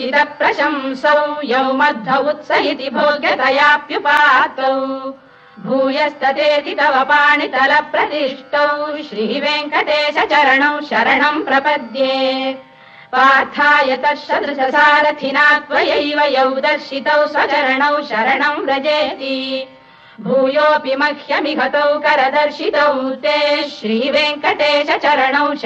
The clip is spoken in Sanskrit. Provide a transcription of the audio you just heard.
योजित प्रशंसौ यौ मध्व उत्सहिति भोग्यतयाप्युपातौ भूयस्ततेति तव पाणितल प्रतिष्ठौ श्रीवेङ्कटेश चरणौ शरणं प्रपद्ये पार्थाय तत्सदृशसारथिना त्वयैव यौ दर्शितौ स्वचरणौ शरणं व्रजेति भूयोऽपि मह्यमिहतौ करदर्शितौ ते श्रीवेङ्कटेश चरणौ